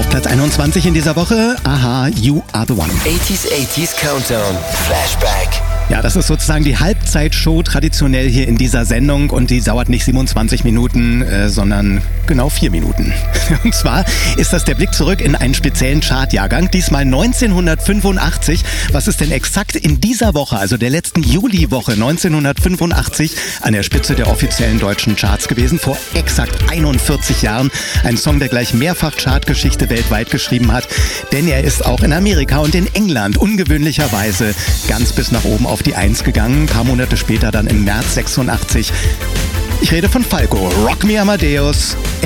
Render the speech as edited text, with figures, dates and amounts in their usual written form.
Platz 21 in dieser Woche. Aha, You Are The One. 80s Countdown. Flashback. Ja, das ist sozusagen die Halbzeitshow traditionell hier in dieser Sendung und die dauert nicht 27 Minuten, sondern genau 4 Minuten. Und zwar ist das der Blick zurück in einen speziellen Chartjahrgang, diesmal 1985. Was ist denn exakt in dieser Woche, also der letzten Juliwoche 1985, an der Spitze der offiziellen deutschen Charts gewesen? Vor exakt 41 Jahren. Ein Song, der gleich mehrfach Chartgeschichte weltweit geschrieben hat, denn er ist auch in Amerika und in England ungewöhnlicherweise ganz bis nach oben auf die 1 gegangen, ein paar Monate später dann im März 86. Ich rede von Falco, Rock Me Amadeus,